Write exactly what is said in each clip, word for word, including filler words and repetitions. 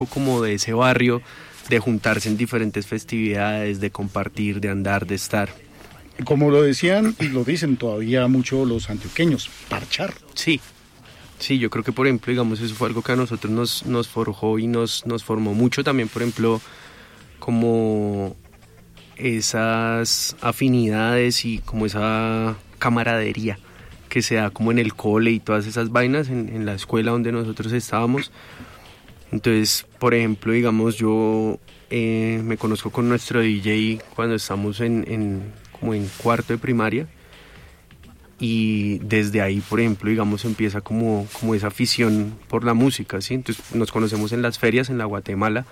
como de ese barrio, de juntarse en diferentes festividades, de compartir, de andar, de estar. Como lo decían y lo dicen todavía mucho los antioqueños, parchar. Sí, sí, yo creo que por ejemplo, digamos, eso fue algo que a nosotros nos, nos forjó y nos, nos formó mucho también, por ejemplo, como esas afinidades y como esa camaradería que se da como en el cole y todas esas vainas en, en la escuela donde nosotros estábamos. Entonces, por ejemplo, digamos, yo eh, me conozco con nuestro D J cuando estamos en, en, como en cuarto de primaria, y desde ahí, por ejemplo, digamos, empieza como, como esa afición por la música, ¿sí? Entonces nos conocemos en las ferias, en la Guatemala,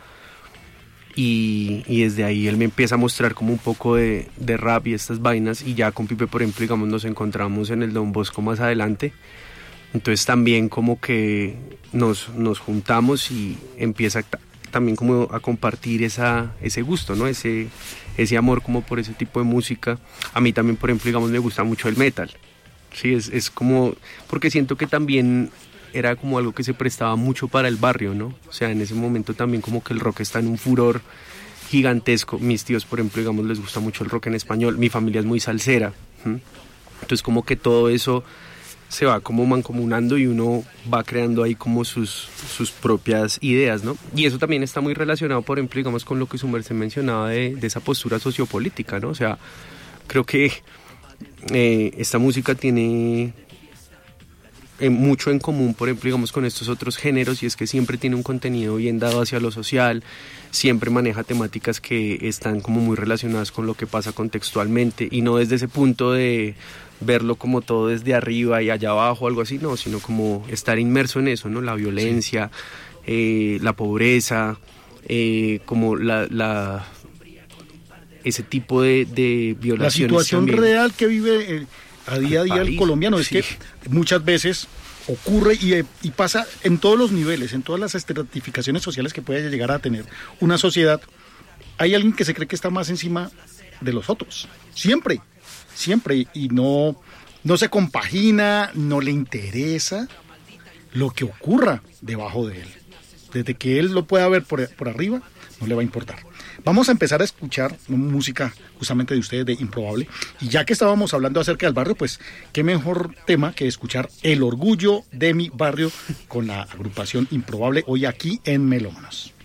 y, y desde ahí él me empieza a mostrar como un poco de, de rap y estas vainas, y ya con Pipe, por ejemplo, digamos, nos encontramos en el Don Bosco más adelante. Entonces también como que nos, nos juntamos y empieza t- también como a compartir esa, ese gusto, ¿no? Ese, ese amor como por ese tipo de música. A mí también, por ejemplo, digamos, me gusta mucho el metal. Sí, es, es como, porque siento que también era como algo que se prestaba mucho para el barrio, ¿no? O sea, en ese momento también como que el rock está en un furor gigantesco. Mis tíos, por ejemplo, digamos, les gusta mucho el rock en español. Mi familia es muy salsera. ¿m? Entonces como que todo eso se va como mancomunando y uno va creando ahí como sus, sus propias ideas, ¿no? Y eso también está muy relacionado, por ejemplo, digamos, con lo que su merced mencionaba de, de esa postura sociopolítica, ¿no? O sea, creo que eh, esta música tiene eh, mucho en común, por ejemplo, digamos, con estos otros géneros, y es que siempre tiene un contenido bien dado hacia lo social, siempre maneja temáticas que están como muy relacionadas con lo que pasa contextualmente, y no desde ese punto de verlo como todo desde arriba y allá abajo, algo así, no, sino como estar inmerso en eso, ¿no? La violencia, sí. eh, la pobreza, eh, como la, la ese tipo de, de violaciones. La situación también real que vive eh, a día a día el colombiano, es sí. que muchas veces ocurre y, eh, y pasa en todos los niveles, en todas las estratificaciones sociales que puede llegar a tener una sociedad. Hay alguien que se cree que está más encima de los otros, siempre. Siempre, y no, no se compagina, no le interesa lo que ocurra debajo de él. Desde que él lo pueda ver por, por arriba, no le va a importar. Vamos a empezar a escuchar música justamente de ustedes, de Improbable. Y ya que estábamos hablando acerca del barrio, pues qué mejor tema que escuchar El Orgullo de mi Barrio con la agrupación Improbable hoy aquí en Melómanos.